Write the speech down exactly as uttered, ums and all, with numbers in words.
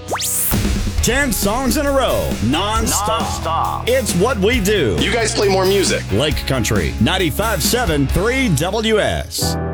Ten songs in a row, non-stop. Non-stop. It's what we do. You guys play more music. Lake Country, ninety-five point seven, three W S.